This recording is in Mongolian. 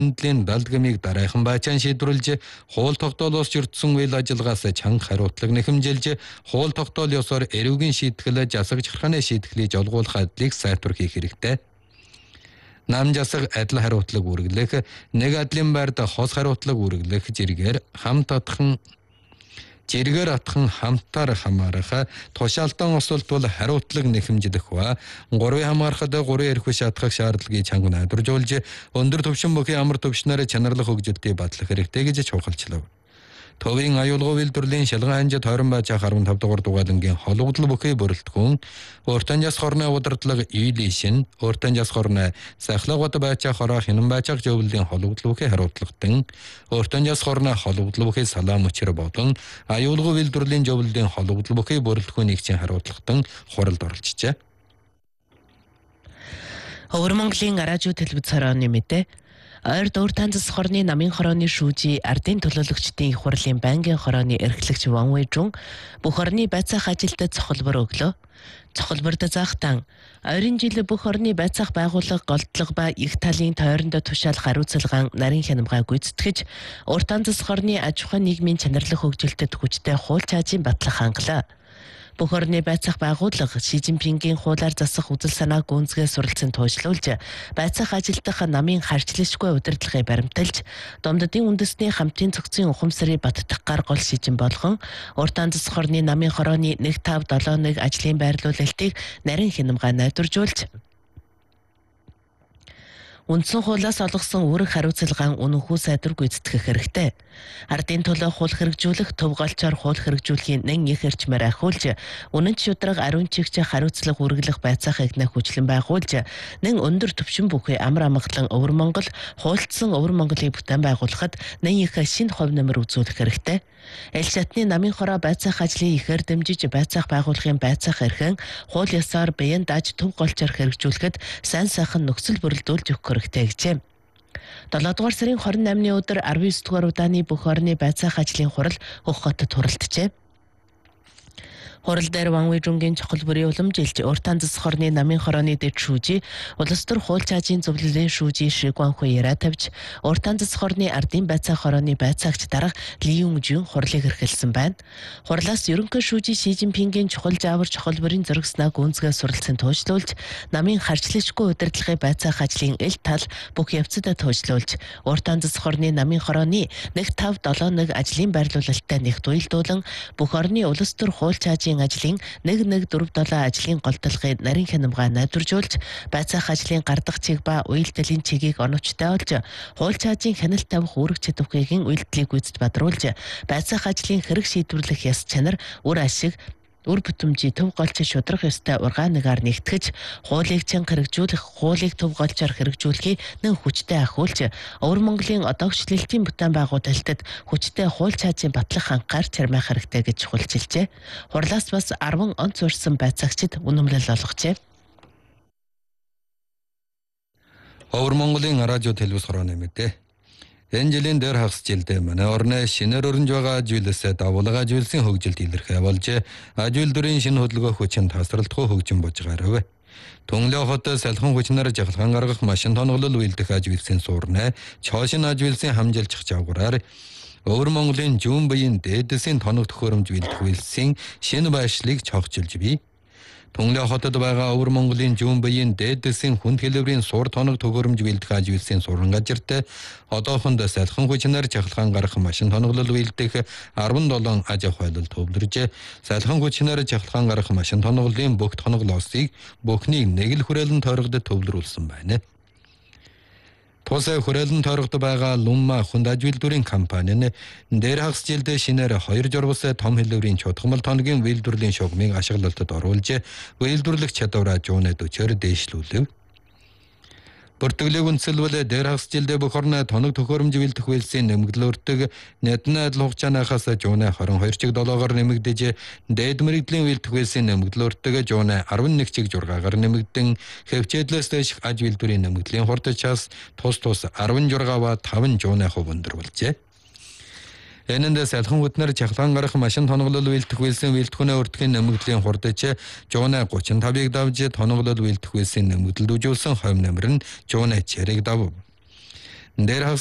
Дэлийн далдгамыг дараахан баачаан шийдвэрлэж, хууль тогтоолоос чирдсэн үйл ажиллагаас чанга хариуцлага нэхэмжилж, хууль тогтоол ёсоор эрүүгийн шийтгэл засаг захиргааны шийтгэлийг олгуулах адлыг сайтар хийх хэрэгтэй. Нам засаг адил хариуцлага үргэлэх, нэг адлын байрд хос хариуцлага үргэлэх зэргээр Зэргээр атхан хамтаар хамаарах, тушаалтан осолт бол хариуцлага нэхэмжлэх ба 3 хамаарахад 3 эрхүү шатгах шаардлагыг чанга найдваржуулж, өндөр түвшин бүхий амар түвшнээр чанарлах хөгжилтийг батлах хэрэгтэй гэж чухалчлав. Төвийн аюулгүй үйлдвэрлэлийн шалган ханжид 20 баачаа 15 дугаар дугаалангийн холбогдол бүхий бүрэлдэхүүн, өөртөө яс хорны удирдлага ийлишин, өөртөө яс хорны сахлагууд баачаа хороо хинэн баачаа зөвлөлийн холбогдол бүхий хариуцлагатан, өөртөө яс хорны холбогдол бүхий салаам өчр бодон, аюулгүй үйлдвэрлэлийн зөвлөлийн холбогдол бүхий бүрэлдэхүүнийг чин хариуцлагатан хуралд оролцжээ. Өвөр Монголын радио телевиз хорооны мэдээ. Ойр дуур танзас хорны намын хорооны шүүжи ардын төлөөлөгчдийн их хурлын байнгын хорооны эрхлэгч Ван Вэжун бүх орны байцаах ажилд цохилбор өглөө. Цохилборд заахтан ойрын жил бүх орны байцаах байгууллага голдлого ба их талын тойронд тушаалах хариуцлагаан нарийн хянамгай гүйцэтгэж, урт танзас хорны аж ахуйн нийгмийн чанарлах хөгжилтөд хүчтэй хууль цаажийн батлах хангалаа. Бүх орны байцаах байгууллага Ши Цзиньпингийн хуулиар засах үзэл санааг гүнзгий суралцсан туйшлуулж, байцаах ажилдах намын харьцлашгүй удирдлагыг баримталж, Домдодын үндэсний хамтын цогцын ухамсарыг баттахгаар гол шижин болгон, урт танзас хорны намын хорооны 1571 ажлын байрлуулалтыг нарийн хянамгай найдваржуулж, үндсэн хуулиас олгосон үүрэг хариуцлагаан үнэнхүү сайдвар гүйцэтгэх хэрэгтэй. Ардын төлөө хууль хэрэгжүүлэх, төв голчоор хууль хэрэгжүүлэхийн нэн их эрчмээр ахиулж, үнэн шударга ариун чигч хариуцлага үргэлэх байцаах игнэ хүчлэн байгуулж, нэн өндөр түвшин бүхий амар амгалан Өвөр Монгол хуульдсан Өвөр Монголыг бүтээн байгуулахад нэн их шинэ хувь нэмэр үзүүлэх хэрэгтэй. Эл шатны намын хороо байцаах ажлыг ихээр дэмжиж, байцаах байгууллагын байцаах эрхэн хууль ёсоор биеийн дааж төв голчоор хэрэгжүүлэхэд сайн сайхан нөхцөл бүрэлдүүлж өгөх хэрэгтэй гэжээ. 7 дугаар сарын 28-ны өдөр 19 дугаар удааны бүх орны байцаах ажлын хурал Хөх хотод хуралджээ. Хурал дээр Ван Вэжунгийн чухалбарын уламжилж, урт танзас хорны намын хорооны дэд шүүжи, улс төр хууль цаажийн зөвлөлийн шүүжи Ши Гуанхуй яриа тавьж, урт танзас хорны ардын байцаах хорооны байцаагч дарга Ли Юнgjun хурлыг эрхэлсэн байна. Хурлаас ерөнхий шүүжи Ши Цзиньпингийн чухал жаавар чухалбарын зөргснаа гүнзгий суралцсан туйшлуулж, намын харьцлашгүй удирдлагын байцаах ажлын эл тал бүх явцад туйшлуулж, урт танзас хорны намын хорооны 1571 ажлын байрлуулалттай нэгт уялдуулан, бүх орны улс төр хууль цаажийн ажлын 1147 ажлын голдлогыг нарийн хянамгай найдваржуулж, байцаах ажлын гардах чиг ба уялдалын чигийг оновчтой олж, хууль цаажийн хяналт тавих үүрэг чадварын уялдлыг гүйцэд бадруулж, байцаах ажлын хэрэг шийдвэрлэх яс чанар, үр ашиг, үр бүтэмжий төв голч шудрах ёстой ургаангаар нэгтгэж, хуулийг чанга хэрэгжүүлэх, хуулийг төв голчоор хэрэгжүүлэхийг нэн хүчтэй ахиулж, Өвөр Монголын одоогчлолтын бүтээн байгуулалтад хүчтэй хууль цаажийн батлах хангаар чармайх хэрэгтэй гэж чухалчилжээ. Хурлаас бас 10 онц урсан байцаагчид үнэмлэл олгожээ. Өвөр Монголын радио телевиз хорооны мэдээ. Энэ жилийн дээр хагас жилдээ манай орны шинээр өрнж байгаа ажилсаа давуулга ажилсын хөгжилт илэрхий болж, ажилдварын шинэ хөдөлгөөх хүчин тасралтгүй хөгжин божгаарав. Төнглөө хотод салхан хүчнээр жахалхан гаргах машин тоноглол үйлдэх ажилсын суурнаа, чоошин ажилсын хамжилчих жавгараар Өвөр Монголын жүүн биеийн дээдэсийн тоног төхөөрөмж үйлдэх үйлсийн шинэ байшлыг чогчилж бий. Төнглөө хотод байгаа Өвөр Монголын жүүн биеийн дээдэсийн хүнд хэлбэрийн сур тоног төхөөрөмж үйлдэх ажилсын сурган газарт одоохонд салхан хүчнээр жахалхан гарах машин тоноглол үйлдэх 17 аж ахуйлал төвлөрж, салхан хүчнээр жахалхан гарах машин тоноглолын бүх тоноглоосыг бүхнийг нэг л хүрээлэн тойрогод төвлөрүүлсэн байна. Тусаа хүрээлэн тойрогт байгаа Лумма хүнд аж үйлдвэрийн компани нь дээр хагас жилдээ шинээр 2 жургас том хэлбэрийн чухал тоногийн үйлдвэрлэлийн шугамыг ашиглалтад оруулж, үйлдвэрлэх чадвараа 140-оор дээшлүүлв. Бүртгэлэг үндэслэл дээр хагас жилдээ бүх орны тоног төхөөрөмж үйлдэх үйлсийн нэмэгдлөртөг нэтнэ адил хугацаанаас 122 чиг долоогоор нэмэгдэж, дээд мэрэгдлийн үйлдэх үйлсийн нэмэгдлөртөг 111 чиг жургаагаар нэмэгдэн, хэвчээдлээс дэш аж үйлдвэрийн нэмэгдлийн хурдчаас тус 16 ба 5% өндөр болжээ. Энэнд салхан хүчнээр чахлан гарах машин тоноглол үйлдэх үйлсийн үйлдвэрийн өртгийн нэмэгдлийн хурдч 135-ыг давж, тоноглол үйлдэх үйлсийн нэмэгдэл үжүүлсэн хувь нэмэр нь 160-ыг давв. Дээр